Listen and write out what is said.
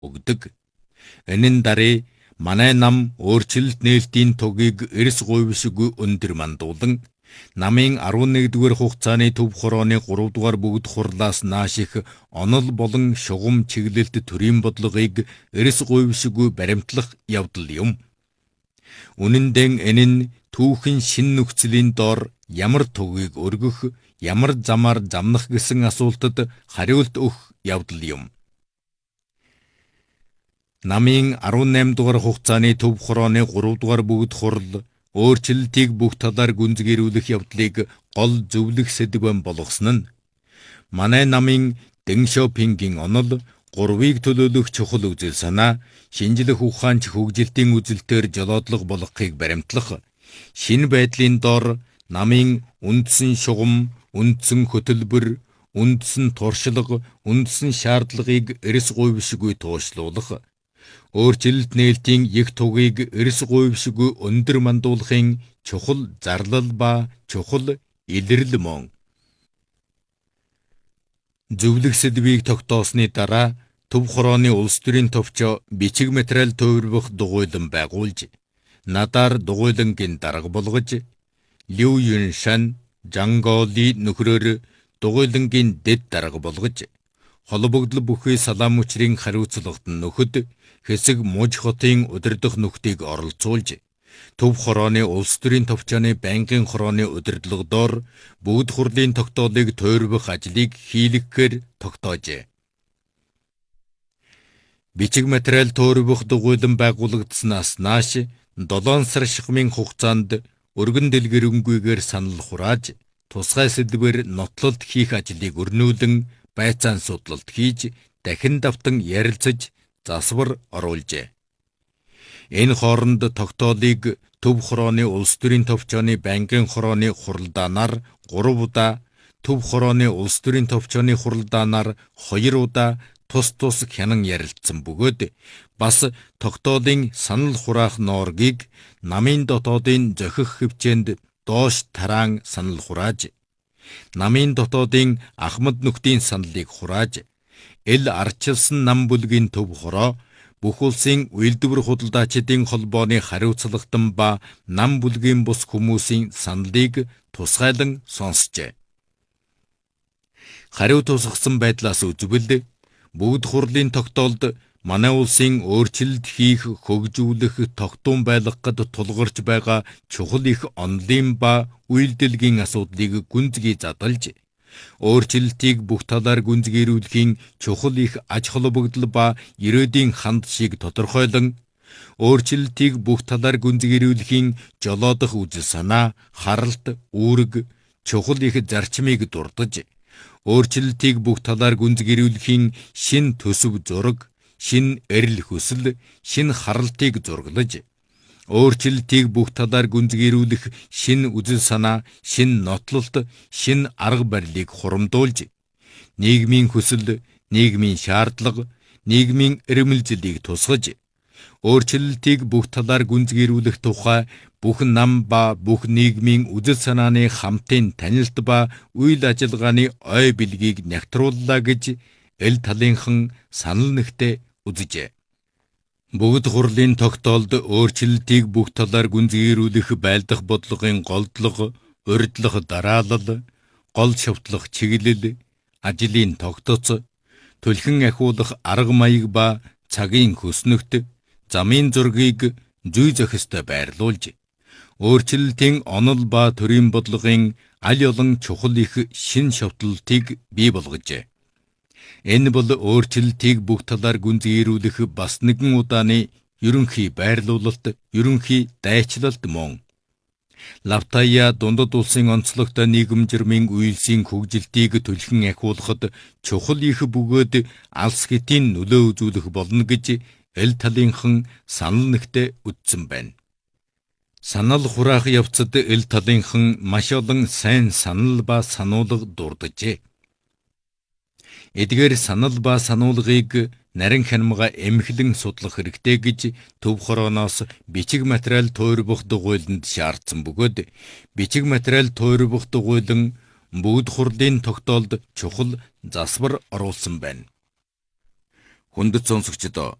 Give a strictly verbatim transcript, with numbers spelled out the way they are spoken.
өгдөг. Энэ нь даруй манай нам өөрчлөлт нээлтийн тугийг эрс гуйвшгүй өндөр мандуулан намын арван нэгдүгээр хугацааны төв хорооны гурав дугаар бүгд хурлаас нааш их онол болон шугам чиглэлт төрийн бодлогыг эрс гуйвшгүй баримтлах явдал юм. Үнэндээ энэ нь түүхэн шин нөхцөлийн дор ямар тугийг өргөх, ямар замаар замнах гэсэн асуултад хариулт өгөх явдал юм. Намын арван найман дугаар хугацааны төв хорооны гурав дугаар бүгд хурал өөрчлөлтийг бүх талаар гүнзгийрүүлэх явдлыг гол зөвлөх сэдвэн болгосон нь манай намын Дэн Шопингийн онол гурвыг төлөөлөх чухал үзэл санаа, шинжлэх ухаанч хөгжилтийн үзэлтээр жолоодлого болгохыг баримтлах, шинэ байдлын дор намын үндсэн шугам, үндсэн хөтөлбөр, үндсэн туршлага, үндсэн шаардлагыг эрс гуйвшгүй туушлуулах, өөрчлөлт нээлтийн их тугийг эрс гуйвшгүй өндөр мандуулахын чухал зарлал ба чухал илрэл мөн. Зөвлөх сэдвийг тогтоосны дараа төв хорооны улс төрийн товчоо бичиг материал төвөрөх дугуйлан байгуулж, надаар дугуйлангийн дарга болгож, Лю Юншан, Жанголи нөхрөөр дугуйлангийн дэд дарга болгож, холбогдол бүхий салаам учрын хариуцлагад нөхөд хэсэг муж хотын удирдах нөхдийг оролцуулж, төв хорооны улс төрийн товчооны байнгын хорооны удирдлагадор бүгд хурлын тогтоолыг тойрвох ажлыг хийлгэхээр тогтоожээ. Бичиг материал тойрвох дугуйлан байгуулагдсанаас нааш долоон сар шигмын хугацаанд өргөн дэлгэрэнгүйгээр санал хурааж, тусгай сэдвээр нотлолт хийх ажлыг өрнүүлэн байцаан судлалт хийж, дахин давтан ярилцаж, засвар оруулжээ. Энэ хооронд тогтоолыг төв хорооны улс төрийн товчооны байнгын хорооны хуралдаанаар гурав удаа, төв хорооны улс төрийн товчооны хуралдаанаар хоёр удаа тус тус хянан ярилцсан бөгөөд бас тогтоолын санал хураах нооргийг намын дотоодын зохих хвчээнд доош тараан санал хурааж, намын дотоодын Ахмад нөхдийн саналыг хурааж, эл арчилсан нам бүлгийн төв хороо бүх улсын үйлдвэр худалдаачдын холбооны хариуцлагатан ба нам бүлгийн бус хүмүүсийн саналыг тусгайлан сонсжээ. Хариу тусгасан байдлаас үзвэл бүгд хурлын тогтоолд манай улсын өөрчлөлт хийх, хөгжүүлэх, тогтун байлгахад тулгарч байгаа чухал их онолын ба үйлдэлгийн асуудлыг гүнзгий задалж, өөрчлөлтийг бүх талаар гүнзгийрүүлэхийн чухал их аж холбогдол ба ирээдүйн ханд шиг тодорхойлон, өөрчлөлтийг бүх талаар гүнзгийрүүлэхийн жолоодох үзэл санаа, харалт, үүрэг, чухал их зарчмыг дурдж, өөрчлөлтийг бүх талаар гүнзгийрүүлэхийн шин төсөв зураг, шин эрэл хүсэл, шин харалтыг зурглаж, өөрчлөлтийг бүх талаар гүнзгийрүүлэх шин үзэл санаа, шин нотлолт, шин арга барилыг хурамдуулж, нийгмийн хүсэл, нийгмийн шаардлага, нийгмийн эрмэлзлийг тусгаж, өөрчлөлтийг бүх талаар гүнзгийрүүлэх тухай бүх нам ба бүх нийгмийн үзэл санааны хамтын танилт ба үйл ажиллагааны ой билгийг нягтрууллаа гэж эл талынхан санал нэгтээ үзжээ. Бүгд хурлын тогтоолд өөрчлөлтийг бүх талаар гүнзгийрүүлэх байлдах бодлогын голдлого, урьдлах дараалал, гол шавтлах чиглэл, ажлын тогтоц, түлхэн ахиулах арга маяг ба цагийн хөснөгт, замын зургийг зүй зохистой байрлуулж, өөрчлөлтийн онол ба төрийн бодлогын аль олон чухал их шин шавтлалтыг бий болгожээ. Энэ бол өөрчлөлтийг бүх талаар гүнзгийрүүлэх бас нэгэн удааны ерөнхий байрлуулалт, ерөнхий дайчлалт мөн. Лавтая дундад улсын онцлогт нийгэм жирмийн үйлсийн хөгжилтийг түлхэн ахиулахад чухал их бөгөөд алс хэтийн нөлөө үзүүлэх болно гэж эл талынхан санал нэгтээ үзсэн байна. Санал хураах явцад эл талынхан маш олон сайн санал ба сануулга дурджээ. Эдгээр санал ба сануулгыг нарийн хянамга эмхлэн судлах хэрэгтэй гэж төв хорооноос бичиг материал тойрвох дугуйланд шаардсан бөгөөд бичиг материал тойрвох дугуйлан бүгд хурлын тогтоолд чухал засвар оруулсан байна. Хүндэт сонсогчдоо